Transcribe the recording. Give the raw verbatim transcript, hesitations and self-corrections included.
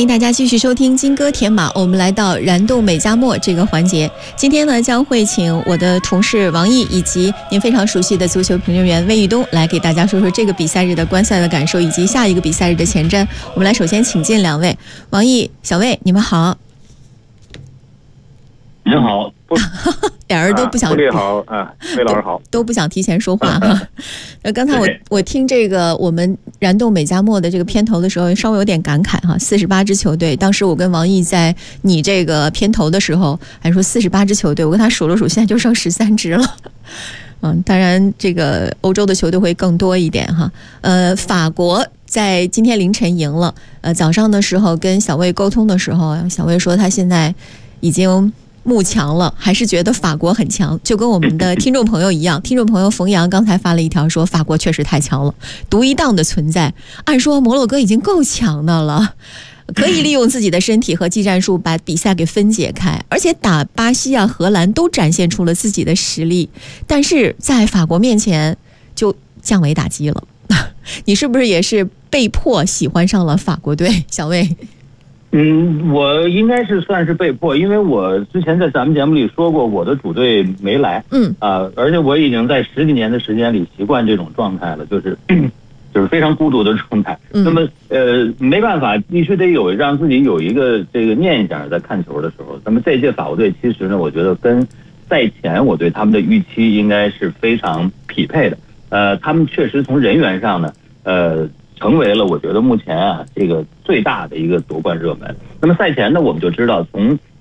欢迎大家继续收听金歌铁马，我们来到燃动美加墨这个环节。今天呢，将会请我的同事王毅以及您非常熟悉的足球评论员魏玉东来给大家说说这个比赛日的观赛的感受，以及下一个比赛日的前瞻。我们来首先请进两位，王毅、小魏，你们好。 您好， 俩人都不想， 你、啊、好啊，魏老师好， 都不想提前说话哈。呃，刚才我我听这个我们燃动美加墨的这个片头的时候，稍微有点感慨哈。四十八支球队，当时我跟王毅在拟这个片头的时候，还说四十八支球队，我跟他数了数，现在就剩十三支了。嗯，当然这个欧洲的球队会更多一点哈。呃，法国在今天凌晨赢了。呃，早上的时候跟小魏沟通的时候，小魏说他现在已经慕强了，还是觉得法国很强，就跟我们的听众朋友一样。听众朋友冯阳刚才发了一条说，法国确实太强了，独一档的存在。按说摩洛哥已经够强的了，可以利用自己的身体和技战术把比赛给分解开，而且打巴西啊、荷兰都展现出了自己的实力，但是在法国面前就降维打击了。你是不是也是被迫喜欢上了法国队，小魏？ 嗯，我应该是算是被迫，因为我之前在咱们节目里说过，我的主队没来， 嗯啊、呃，而且我已经在十几年的时间里习惯这种状态了，就是就是非常孤独的状态。 嗯、 那么呃，没办法，必须得有让自己有一个这个念想在看球的时候。那么这届法国队其实呢，我觉得跟赛前我对他们的预期应该是非常匹配的。呃，他们确实从人员上呢，呃。成为了我觉得目前啊这个最大的一个夺冠热门。那么赛前呢，我们就知道从